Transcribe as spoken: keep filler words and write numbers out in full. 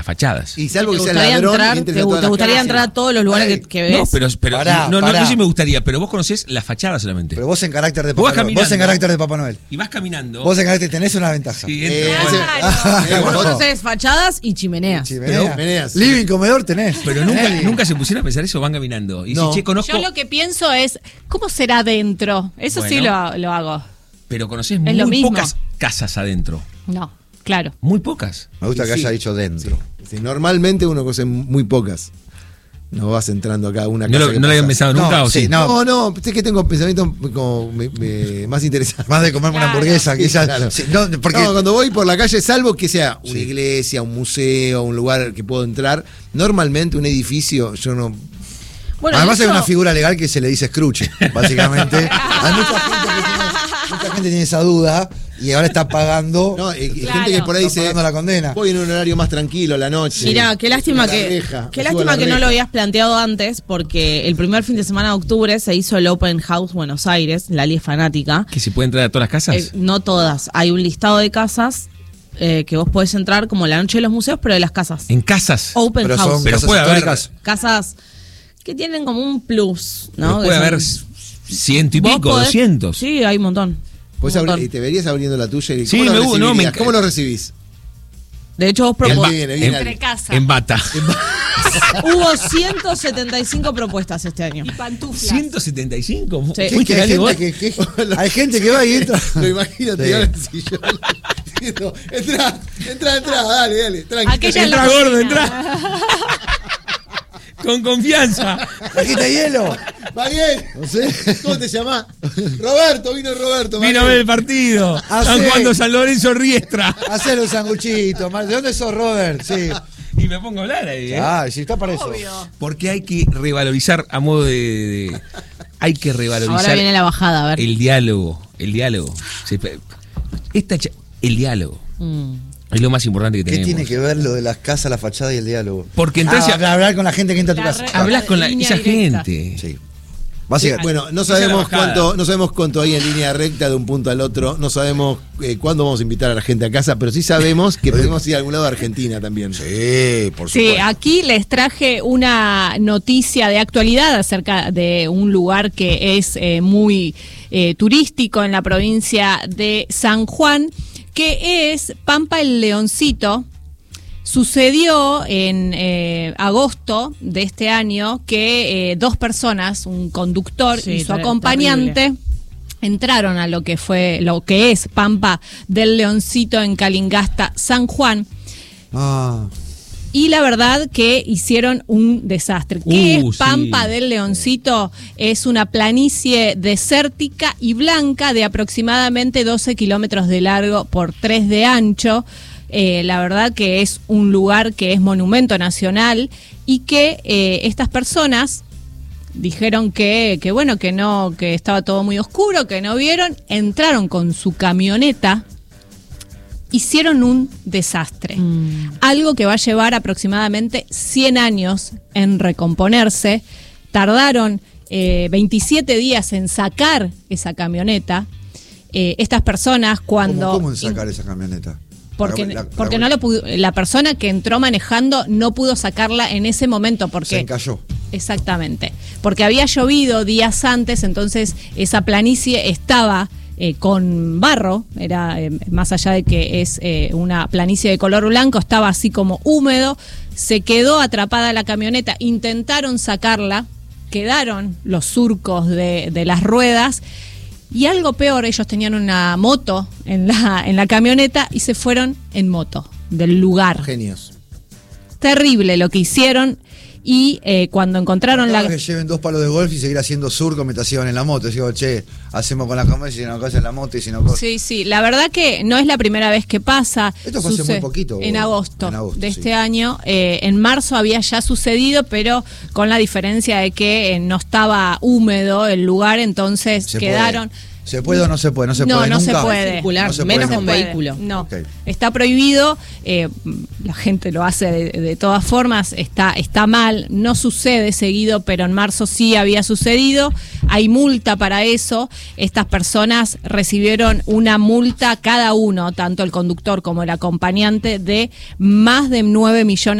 fachadas. Y salvo ¿Te que sea gustaría ladrón, entrar, entres te, a todas te las gustaría casas. entrar a todos los lugares que, que ves? No, pero, pero Pará, no, no, pará. no sé si me gustaría, pero vos conocés la fachada solamente. Pero vos en carácter de Vos Papá vas Noel. Vos en caminando. carácter de Papá Noel. Y vas caminando. Vos en carácter tenés una ventaja. Sí, Eh, entra- ese- Ah, Eh, Vos vos- conocés fachadas y chimeneas. Chimenea. Chimeneas. Living, comedor tenés. Pero nunca, Tenés. nunca se pusieron a pensar eso, van caminando. Y No. si, che, conozco. Yo lo que pienso es, ¿cómo será dentro? Eso sí Bueno. lo, lo hago. Pero conocés Es lo muy mismo. pocas casas adentro. No, claro. Muy pocas. Me gusta que Sí. haya dicho dentro. Sí, normalmente uno conoce muy pocas. No vas entrando acá a una ¿No casa. lo, que no lo habían pasás. pensado No, nunca o sí, sí? no. No, no, es que tengo pensamientos como me- me- más interesantes. Más de comerme una Claro. hamburguesa, quizás. Claro. Sí, no, porque No, cuando voy por la calle, salvo que sea una Sí. iglesia, un museo, un lugar que puedo entrar, normalmente un edificio, yo no. Bueno, además de hay hecho, una figura legal que se le dice Scrooge, básicamente. Hay mucha gente que tiene, mucha gente tiene esa duda y ahora está pagando, No, eh, Claro. gente que por ahí está dice. pagando la condena. Voy en un horario más tranquilo a la noche. Mirá, qué lástima Subo a la que, reja, qué subo a lástima la que no reja. lo habías planteado antes, porque el primer fin de semana de octubre se hizo el Open House Buenos Aires, la Liga Fanática. ¿Que se puede entrar a todas las casas? Eh, no todas, hay un listado de casas eh, que vos podés entrar como la noche de los museos, pero de las casas. En casas. Open Pero House. son Pero casas puede haber- históricas. Casas que tienen como un plus, Pero ¿no? puede Que son- haber ciento y Vos pico, podés- doscientos. Sí, hay un montón. Pues Un abri- montón. y te verías abriendo la tuya y Sí, ¿cómo, me lo gu- no, me recibirías? enc- ¿Cómo lo recibís? De hecho, vos Bien, propo- viene, viene Entre al- casa. En bata. hubo ciento setenta y cinco propuestas este año. Y pantuflas. ¿ciento setenta y cinco? Sí. Es ¿Fuiste que hay, Gale, vos? gente que, que- hay gente que va y entra. Lo imagino Sí. tirado en el sillón. diciendo, entra, entra, entra, dale, dale, tranqui. Aquella en Entra la gordo, cocina. entra. Con confianza. ¿Trajiste hielo? Mariel, No sé. ¿cómo te llamás? Roberto, vino Roberto. Vino a Mariel. ver el partido. Ah, Están sí. jugando San Lorenzo Riestra. Hacer un sanguchito. Mar- ¿De dónde sos, Robert? Sí. Y me pongo a hablar ahí, ¿eh? Ah, si está para eso. Obvio. Porque hay que revalorizar a modo de. de- hay que revalorizar Ahora viene la bajada, a ver. el diálogo. El diálogo. Se- Esta cha- el diálogo. Mm. Es lo más importante que ¿Qué tenemos. tiene que ver lo de las casas, la fachada y el diálogo? Porque entras Ah, y- hablar, hablar con la gente que entra a tu La casa. re- Hablas con la, Línea esa directa. gente. Sí. Básicamente. Bueno, no Esa es la sabemos bajada. cuánto, no sabemos cuánto hay en línea recta de un punto al otro, no sabemos eh, cuándo vamos a invitar a la gente a casa, pero sí sabemos que podemos ir a algún lado de Argentina también. Sí, por Sí, supuesto. aquí les traje una noticia de actualidad acerca de un lugar que es eh, muy eh, turístico en la provincia de San Juan, que es Pampa el Leoncito. Sucedió en eh, agosto de este año que eh, dos personas, un conductor Sí, y su ter- acompañante, terrible. entraron a lo que fue, lo que es Pampa del Leoncito en Calingasta, San Juan. Ah, Y la verdad que hicieron un desastre. ¿Qué Uh, es Pampa sí. del Leoncito? Es una planicie desértica y blanca de aproximadamente doce kilómetros de largo por tres de ancho. Eh, la verdad que es un lugar que es monumento nacional y que eh, estas personas dijeron que, que bueno, que no, que estaba todo muy oscuro, que no vieron, entraron con su camioneta, hicieron un desastre. Mm. Algo que va a llevar aproximadamente cien años en recomponerse. Tardaron eh, veintisiete días en sacar esa camioneta. Eh, estas personas cuando... ¿Cómo, cómo en sacar esa camioneta? Porque, La- la- porque la- no lo pudo, la persona que entró manejando no pudo sacarla en ese momento porque Se encalló. exactamente, porque había llovido días antes, entonces esa planicie estaba eh, con barro, era eh, más allá de que es eh, una planicie de color blanco, estaba así como húmedo, se quedó atrapada la camioneta, intentaron sacarla, quedaron los surcos de, de las ruedas. Y algo peor, ellos tenían una moto en la, en la camioneta y se fueron en moto del lugar. Genios. Terrible lo que hicieron. Y eh, cuando encontraron la... Que lleven dos palos de golf y seguir haciendo surco mientras iban en la moto. Digo, che, hacemos con la camioneta y si no cosa en la moto y si no cosa. Sí, sí, la verdad que no es la primera vez que pasa. Esto fue hace Suce- muy poquito, En agosto, en agosto, de sí. este año. Eh, en marzo había ya sucedido, pero con la diferencia de que eh, no estaba húmedo el lugar, entonces Se quedaron... puede, ¿Se puede o no se puede? No se No, puede no se nunca. puede. Circular, No se menos puede con nunca. vehículo. No, Ok. está prohibido. eh, la gente lo hace de, de todas formas. Está, está mal. No sucede seguido, pero en marzo sí había sucedido. Hay multa para eso. Estas personas recibieron una multa cada uno, tanto el conductor como el acompañante, de más de nueve millones